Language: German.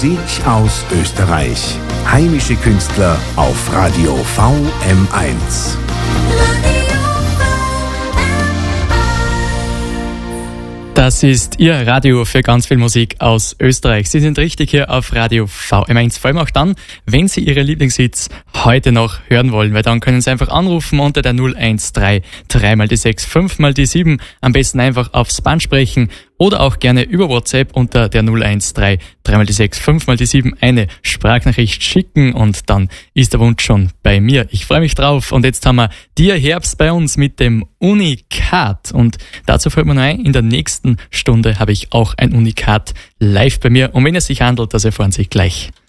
Musik aus Österreich. Heimische Künstler auf Radio VM1. Das ist Ihr Radio für ganz viel Musik aus Österreich. Sie sind richtig hier auf Radio VM1. Vor allem auch dann, wenn Sie Ihre Lieblingshits heute noch hören wollen, weil dann können Sie einfach anrufen unter der 013 3 mal die 6 5 mal die 7. Am besten einfach aufs Band sprechen oder auch gerne über WhatsApp unter der 013 3 mal die 6 5 mal die 7 eine Sprachnachricht schicken und dann ist der Wunsch schon bei mir. Ich freue mich drauf und jetzt haben wir Dir Herbst bei uns mit dem Unikat und dazu fällt mir noch ein, in der nächsten Stunde habe ich auch ein Unikat live bei mir. Um wen es sich handelt, das erfahren Sie gleich.